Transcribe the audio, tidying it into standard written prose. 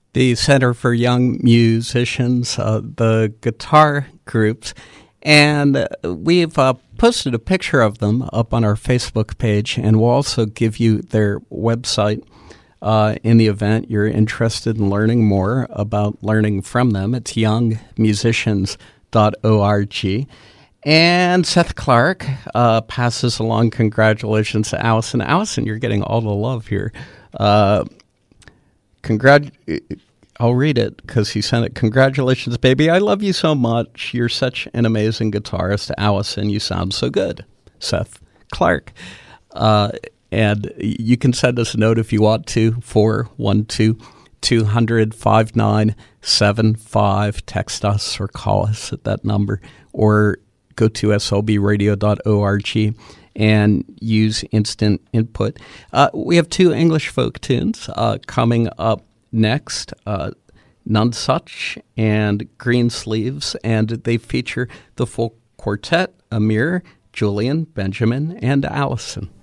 the Center for Young Musicians, the guitar groups. And we've posted a picture of them up on our Facebook page, and we'll also give you their website in the event you're interested in learning more about learning from them. It's youngmusicians.org. And Seth Clark passes along congratulations to Allison. Allison, you're getting all the love here. I'll read it because he sent it. Congratulations, baby. I love you so much. You're such an amazing guitarist. Allison, you sound so good. Seth Clark. And you can send us a note if you want to, 412-200-5975. Text us or call us at that number, or go to slbradio.org and use instant input. We have 2 English folk tunes coming up next, Nonesuch and Greensleeves, and they feature the full quartet, Amir, Julian, Benjamin, and Allison.